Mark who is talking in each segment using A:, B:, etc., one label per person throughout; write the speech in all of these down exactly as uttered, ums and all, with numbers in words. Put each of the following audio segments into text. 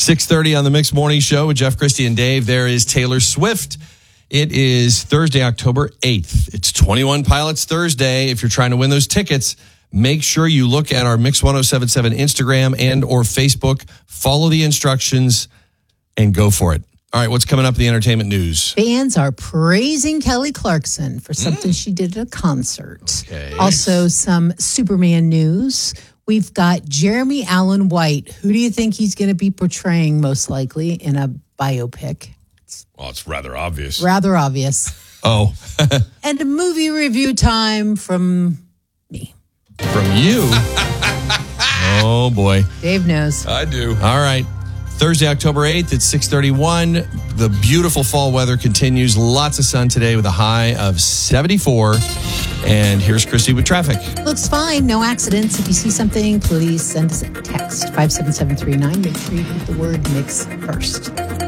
A: six thirty on the Mixed Morning Show with Jeff, Christy, and Dave. There is Taylor Swift. It is Thursday, October eighth. It's twenty-one Pilots Thursday. If you're trying to win those tickets, make sure you look at our Mix ten seventy-seven Instagram and or Facebook. Follow the instructions and go for it. All right, what's coming up in the entertainment news?
B: Fans are praising Kelly Clarkson for something mm. she did at a concert.
A: Okay.
B: Also, some Superman news. We've got Jeremy Allen White. Who do you think he's going to be portraying most likely in a biopic?
A: Well, it's rather obvious.
B: Rather obvious.
A: Oh.
B: And a movie review time from me.
A: From you? Oh, boy.
B: Dave knows.
A: I do. All right. Thursday, October eighth, it's six thirty-one. The beautiful fall weather continues. Lots of sun today with a high of seventy-four. And here's Christy with traffic.
B: Looks fine. No accidents. If you see something, please send us a text. five seven seven three nine. Make sure you put the word mix first.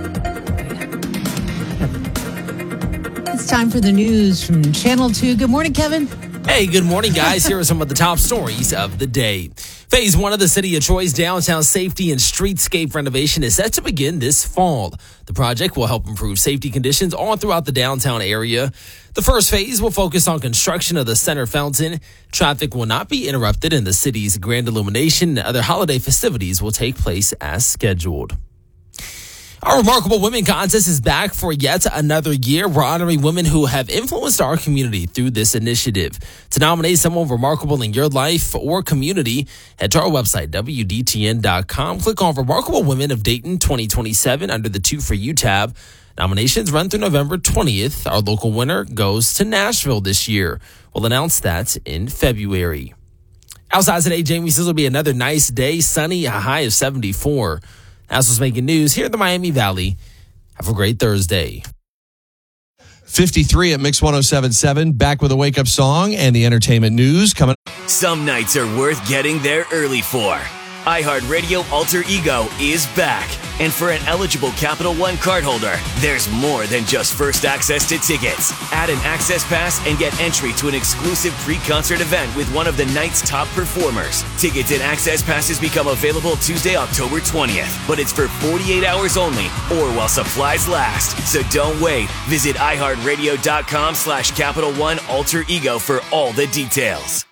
B: It's time for the news from Channel two. Good morning, Kevin.
C: Hey, good morning, guys. Here are some of the top stories of the day. Phase one of the City of Troy's downtown safety and streetscape renovation is set to begin this fall. The project will help improve safety conditions all throughout the downtown area. The first phase will focus on construction of the center fountain. Traffic will not be interrupted, and the city's grand illumination and other holiday festivities will take place as scheduled. Our Remarkable Women contest is back for yet another year. We're honoring women who have influenced our community through this initiative. To nominate someone remarkable in your life or community, head to our website, W D T N dot com. Click on Remarkable Women of Dayton twenty twenty-seven under the Two for You tab. Nominations run through November twentieth. Our local winner goes to Nashville this year. We'll announce that in February. Outside today, Jamie says it'll be another nice day, sunny, a high of seventy-four. That's what's making news here in the Miami Valley. Have a great Thursday.
A: fifty-three at Mix ten seventy-seven. Back with a wake-up song and the entertainment news coming.
D: Some nights are worth getting there early for. iHeartRadio Alter Ego is back. And for an eligible Capital One cardholder, there's more than just first access to tickets. Add an access pass and get entry to an exclusive pre-concert event with one of the night's top performers. Tickets and access passes become available Tuesday, October twentieth. But it's for forty-eight hours only or while supplies last. So don't wait. Visit iHeartRadio.com slash Capital One Alter Ego for all the details.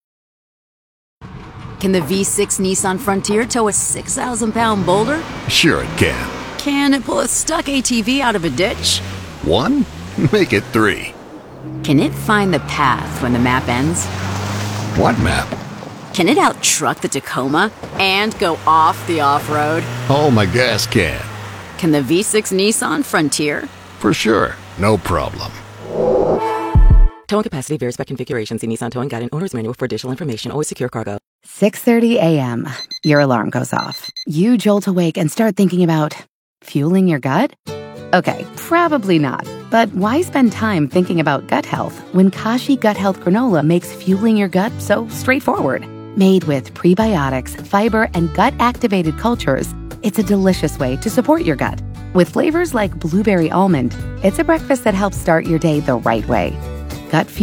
E: Can the V six Nissan Frontier tow a six thousand pound boulder?
F: Sure it can.
E: Can it pull a stuck A T V out of a ditch?
F: One? Make it three.
E: Can it find the path when the map ends?
F: What map?
E: Can it out-truck the Tacoma and go off the off-road?
F: Oh, my gas can.
E: Can the V six Nissan Frontier?
F: For sure. No problem.
G: Towing capacity varies by configuration. See Nissan Towing Guide and Owner's Manual for additional information. Always secure cargo.
H: six thirty a.m. Your alarm goes off. You jolt awake and start thinking about fueling your gut? Okay, probably not. But why spend time thinking about gut health when Kashi Gut Health Granola makes fueling your gut so straightforward? Made with prebiotics, fiber, and gut-activated cultures, it's a delicious way to support your gut. With flavors like blueberry almond, it's a breakfast that helps start your day the right way. Gut